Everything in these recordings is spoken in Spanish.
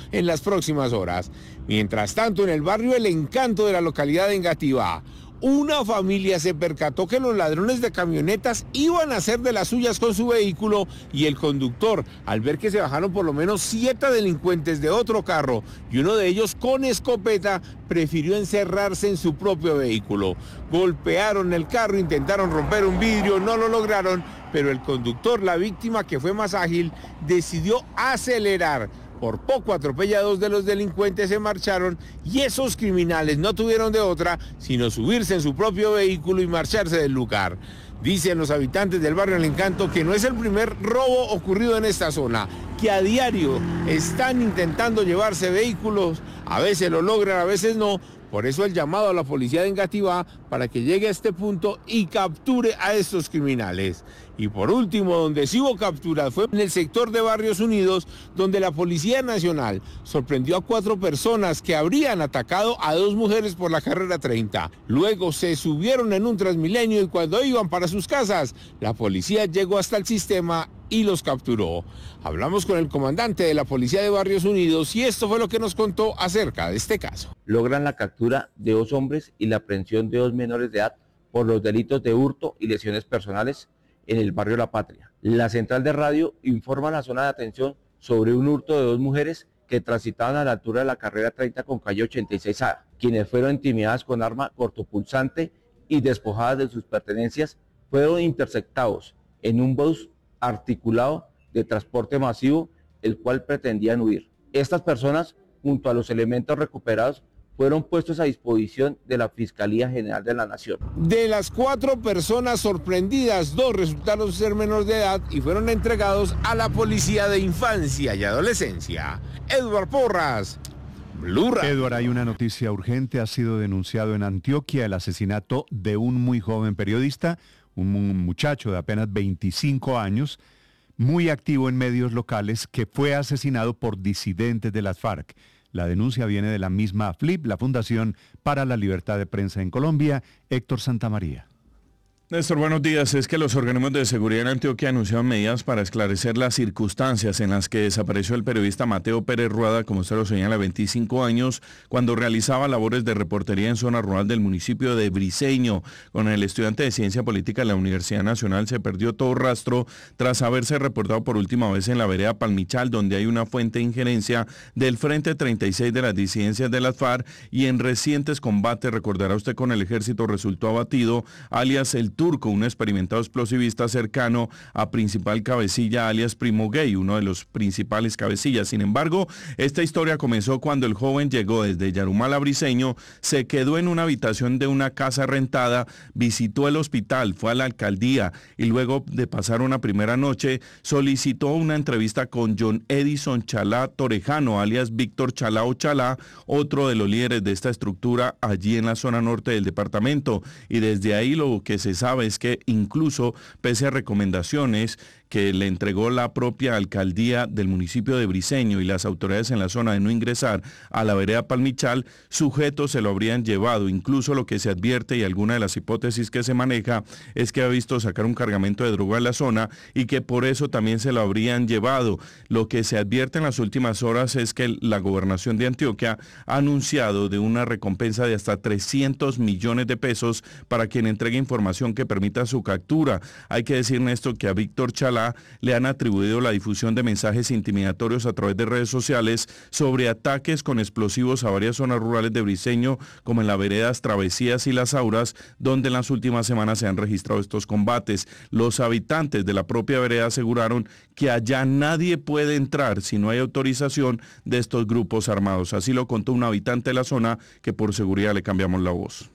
en las próximas horas. Mientras tanto, en el barrio El Encanto de la localidad de Engativá, una familia se percató que los ladrones de camionetas iban a hacer de las suyas con su vehículo y el conductor, al ver que se bajaron por lo menos 7 delincuentes de otro carro y uno de ellos con escopeta, prefirió encerrarse en su propio vehículo. Golpearon el carro, intentaron romper un vidrio, no lo lograron, pero el conductor, la víctima que fue más ágil, decidió acelerar. Por poco atropella a 2 de los delincuentes, se marcharon y esos criminales no tuvieron de otra sino subirse en su propio vehículo y marcharse del lugar. Dicen los habitantes del barrio El Encanto que no es el primer robo ocurrido en esta zona, que a diario están intentando llevarse vehículos, a veces lo logran, a veces no. Por eso el llamado a la policía de Engativá para que llegue a este punto y capture a estos criminales. Y por último, donde sí hubo capturas fue en el sector de Barrios Unidos, donde la Policía Nacional sorprendió a 4 personas que habrían atacado a 2 mujeres por la carrera 30. Luego se subieron en un Transmilenio y cuando iban para sus casas, la policía llegó hasta el sistema y los capturó. Hablamos con el comandante de la Policía de Barrios Unidos y esto fue lo que nos contó acerca de este caso. Logran la captura de 2 hombres y la aprehensión de 2 menores de edad por los delitos de hurto y lesiones personales en el barrio La Patria. La central de radio informa a la zona de atención sobre un hurto de 2 mujeres que transitaban a la altura de la carrera 30 con calle 86A, quienes fueron intimidadas con arma cortopulsante y despojadas de sus pertenencias, fueron interceptados en un bus articulado de transporte masivo, el cual pretendían huir. Estas personas, junto a los elementos recuperados, fueron puestos a disposición de la Fiscalía General de la Nación. De las 4 personas sorprendidas, 2 resultaron ser menores de edad y fueron entregados a la Policía de Infancia y Adolescencia. Edward Porras, Blue Radio. Edward, hay una noticia urgente. Ha sido denunciado en Antioquia el asesinato de un muy joven periodista, un muchacho de apenas 25 años, muy activo en medios locales, que fue asesinado por disidentes de las FARC. La denuncia viene de la misma FLIP, la Fundación para la Libertad de Prensa en Colombia. Héctor Santamaría. Néstor, buenos días. Es que los organismos de seguridad en Antioquia anunciaron medidas para esclarecer las circunstancias en las que desapareció el periodista Mateo Pérez Ruada, como usted lo señala, 25 años, cuando realizaba labores de reportería en zona rural del municipio de Briceño. Con el estudiante de Ciencia Política de la Universidad Nacional se perdió todo rastro tras haberse reportado por última vez en la vereda Palmichal, donde hay una fuente de injerencia del Frente 36 de las disidencias de las FARC, y en recientes combates, recordará usted, con el ejército resultó abatido, alias el Turco, un experimentado explosivista cercano a principal cabecilla, alias Primo Gay, uno de los principales cabecillas. Sin embargo, esta historia comenzó cuando el joven llegó desde Yarumal a Briceño, se quedó en una habitación de una casa rentada, visitó el hospital, fue a la alcaldía y luego de pasar una primera noche solicitó una entrevista con John Edison Chalá Torejano, alias Víctor Chalá o Chalá, otro de los líderes de esta estructura allí en la zona norte del departamento. Y desde ahí lo que se sabe es que incluso, pese a recomendaciones que le entregó la propia alcaldía del municipio de Briceño y las autoridades en la zona de no ingresar a la vereda Palmichal, sujetos se lo habrían llevado. Incluso lo que se advierte y alguna de las hipótesis que se maneja es que ha visto sacar un cargamento de droga en la zona y que por eso también se lo habrían llevado. Lo que se advierte en las últimas horas es que la gobernación de Antioquia ha anunciado de una recompensa de hasta 300 millones de pesos para quien entregue información que permita su captura. Hay que decir, Néstor, que a Víctor Chalá le han atribuido la difusión de mensajes intimidatorios a través de redes sociales sobre ataques con explosivos a varias zonas rurales de Briceño, como en las veredas Travesías y Las Auras, donde en las últimas semanas se han registrado estos combates. Los habitantes de la propia vereda aseguraron que allá nadie puede entrar si no hay autorización de estos grupos armados. Así lo contó un habitante de la zona, que por seguridad le cambiamos la voz.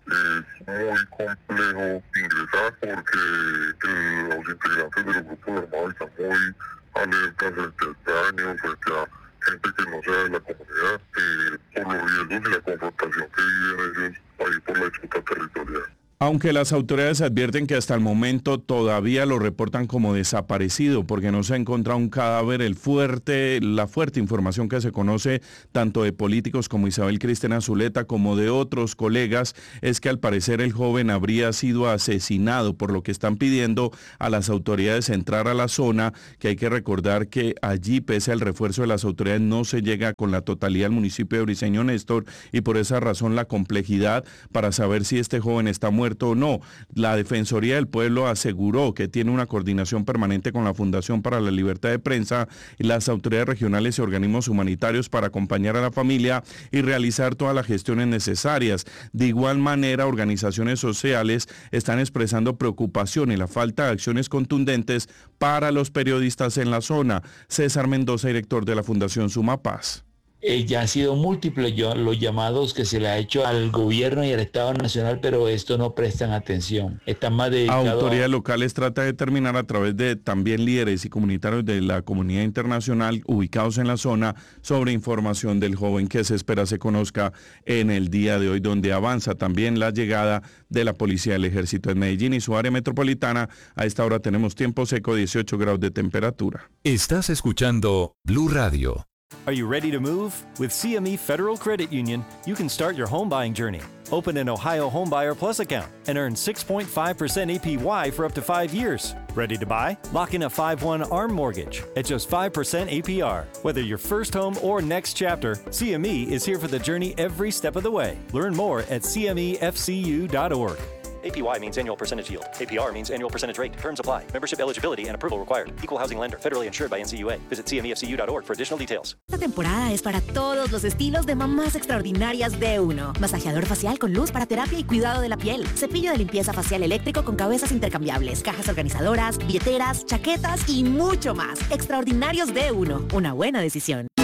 Es muy complejo ingresar porque los integrantes de los grupos armados están muy alertas frente a extraños, frente a gente que no sea de la comunidad, por los riesgos y la confrontación que viven ellos ahí por la disputa territorial. Aunque las autoridades advierten que hasta el momento todavía lo reportan como desaparecido porque no se ha encontrado un cadáver, la fuerte información que se conoce tanto de políticos como Isabel Cristina Zuleta como de otros colegas es que al parecer el joven habría sido asesinado, por lo que están pidiendo a las autoridades entrar a la zona, que hay que recordar que allí, pese al refuerzo de las autoridades, no se llega con la totalidad al municipio de Briceño Néstor, y por esa razón la complejidad para saber si este joven está muerto o no. La Defensoría del Pueblo aseguró que tiene una coordinación permanente con la Fundación para la Libertad de Prensa y las autoridades regionales y organismos humanitarios para acompañar a la familia y realizar todas las gestiones necesarias. De igual manera, organizaciones sociales están expresando preocupación y la falta de acciones contundentes para los periodistas en la zona. César Mendoza, director de la Fundación Suma Paz. Ya han sido múltiples los llamados que se le ha hecho al gobierno y al Estado Nacional, pero esto no prestan atención. Están más dedicados. Autoridades locales tratan de determinar a través de también líderes y comunitarios de la comunidad internacional ubicados en la zona sobre información del joven que se espera se conozca en el día de hoy, donde avanza también la llegada de la policía del ejército en Medellín y su área metropolitana. A esta hora tenemos tiempo seco, 18 grados de temperatura. Estás escuchando Blue Radio. Are you ready to move? With CME Federal Credit Union, you can start your home buying journey. Open an Ohio Homebuyer Plus account and earn 6.5% APY for up to 5 years. Ready to buy? Lock in a 5/1 ARM mortgage at just 5% APR. Whether your first home or next chapter, CME is here for the journey every step of the way. Learn more at cmefcu.org. APY means annual percentage yield. APR means annual percentage rate. Terms apply. Membership eligibility and approval required. Equal housing lender. Federally insured by NCUA. Visit cmefcu.org for additional details. Esta temporada es para todos los estilos de mamás extraordinarias de uno. Masajeador facial con luz para terapia y cuidado de la piel. Cepillo de limpieza facial eléctrico con cabezas intercambiables. Cajas organizadoras, billeteras, chaquetas y mucho más. Extraordinarios de uno. Una buena decisión.